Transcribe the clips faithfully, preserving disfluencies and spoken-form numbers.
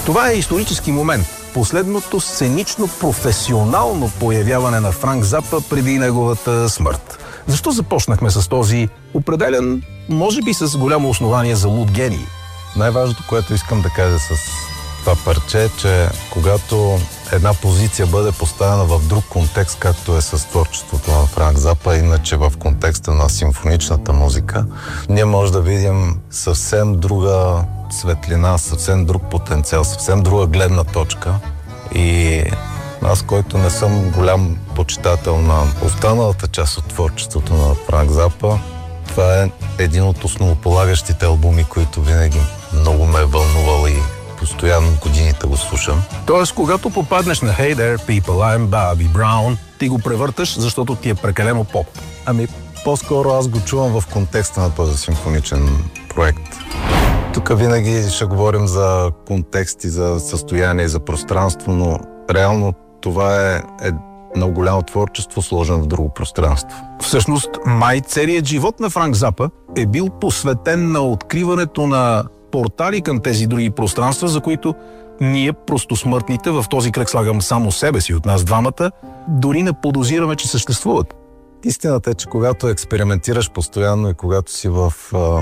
Това е исторически момент. Последното сценично професионално появяване на Франк Запа преди неговата смърт. Защо започнахме с този определен, може би с голямо основание за луд гений? Най-важното, което искам да кажа с това парче е, че когато една позиция бъде поставена в друг контекст, както е с творчеството на Франк Запа, иначе в контекста на симфоничната музика, ние може да видим съвсем друга светлина, съвсем друг потенциал, съвсем друга гледна точка. И аз, който не съм голям почитател на останалата част от творчеството на Франк Запа, това е един от основополагащите албуми, които винаги много ме е вълнувал и постоянно годините го слушам. Тоест, когато попаднеш на Hey There, People, I'm Bobby Brown, ти го превърташ, защото ти е прекалено поп. Ами, по-скоро аз го чувам в контекста на този симфоничен проект. Тук винаги ще говорим за контексти, за състояние, за пространство, но реално това е едно голямо творчество, сложено в друго пространство. Всъщност, май целият живот на Франк Запа е бил посветен на откриването на портали към тези други пространства, за които ние, просто смъртните, в този кръг слагам само себе си от нас двамата, дори не подозираме, че съществуват. Истината е, че когато експериментираш постоянно и когато си в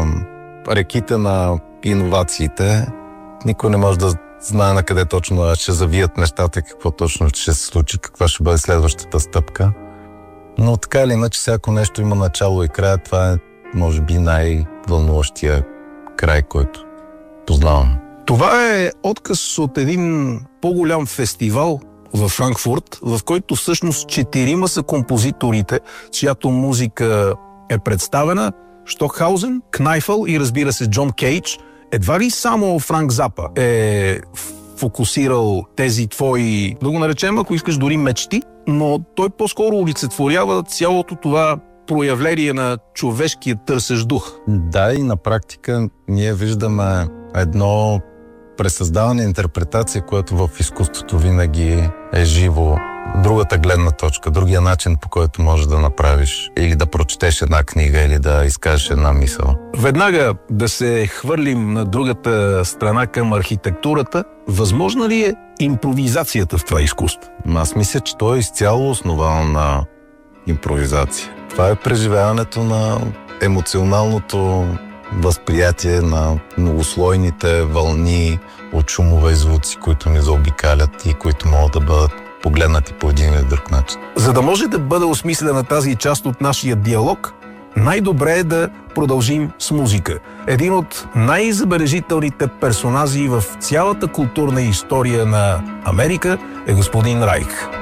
е, реките на иновациите, никой не може да знае на къде точно ще завият нещата, какво точно ще се случи, каква ще бъде следващата стъпка. Но така или иначе, всяко нещо има начало и края. Това е, може би, най-вълнуващия край, който познавам. Това е отказ от един по-голям фестивал във Франкфурт, в който всъщност четирима са композиторите, чиято музика е представена. Стокхаузен, Кнайфъл и, разбира се, Джон Кейдж. Едва ли само Франк Запа е фокусирал тези твои, да го наречем, ако искаш, дори мечти, но той по-скоро олицетворява цялото това проявление на човешкия търсещ дух. Да, и на практика ние виждаме едно пресъздаване, интерпретация, което в изкуството винаги е живо. Другата гледна точка, другия начин, по който можеш да направиш или да прочетеш една книга, или да изкажеш една мисъл. Веднага да се хвърлим на другата страна към архитектурата. Възможна ли е импровизацията в това изкуство? Аз мисля, че то е изцяло основано на импровизация. Това е преживяването на емоционалното възприятие на многослойните вълни от шумове и звуци, които ни заобикалят и които могат да бъдат погледнати по един или друг начин. За да може да бъде осмислена тази част от нашия диалог, най-добре е да продължим с музика. Един от най-забележителните персонажи в цялата културна история на Америка е господин Райх.